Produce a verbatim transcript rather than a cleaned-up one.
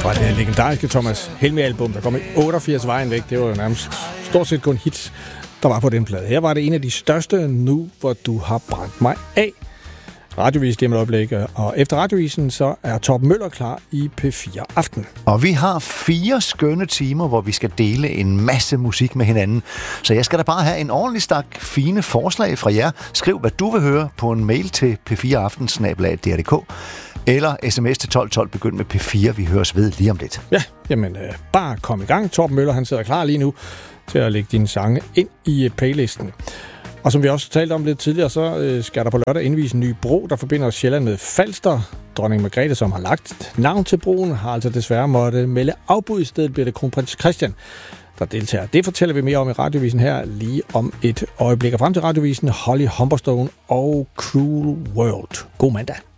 Fra det legendariske Thomas Helmig-album, der kom i otteogfirs vejen væk. Det var jo nærmest stort set kun hits, der var på den plade. Her var det en af de største, Nu hvor du har brændt mig af. Radiovis det med oplæg, og efter Radiovisen så er Torben Møller klar i P fire Aften. Og vi har fire skønne timer, hvor vi skal dele en masse musik med hinanden. Så jeg skal da bare have en ordentlig stak fine forslag fra jer. Skriv, hvad du vil høre på en mail til p fire aften snabel-a d r punktum d k eller sms til tolv tolv, begynd med P fire. Vi høres ved lige om lidt. Ja, jamen øh, bare kom i gang. Torben Møller, han sidder klar lige nu til at lægge dine sange ind i playlisten. Og som vi også talte om lidt tidligere, så øh, skal der på lørdag indvise en ny bro, der forbinder Sjælland med Falster. Dronning Margrethe, som har lagt navn til broen, har altså desværre måtte melde afbud. I stedet bliver det kronprins Christian, der deltager. Det fortæller vi mere om i Radiovisen her lige om et øjeblik. Og frem til Radiovisen, Holly Humberstone og Cruel World. God mandag.